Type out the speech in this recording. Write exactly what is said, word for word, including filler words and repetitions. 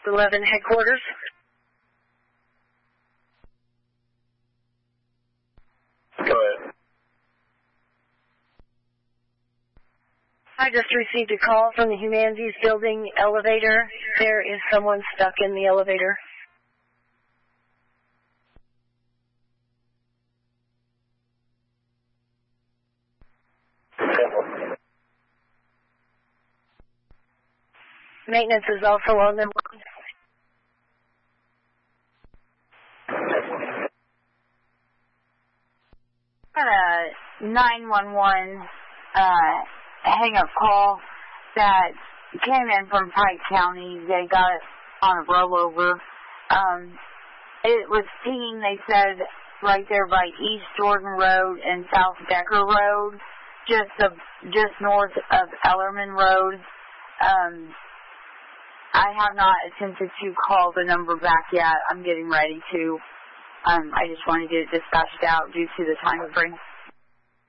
eleven headquarters. Go ahead. I just received a call from the Humanities Building elevator. There is someone stuck in the elevator. Maintenance is also on the line. Got a nine one one uh, hang-up call that came in from Pike County. They got it on a rollover. Um, it was pinging, they said, right there by East Jordan Road and South Decker Road, just of, just north of Ellerman Road. Um, I have not attempted to call the number back yet. I'm getting ready to. Um, I just want to get it dispatched out due to the time frame.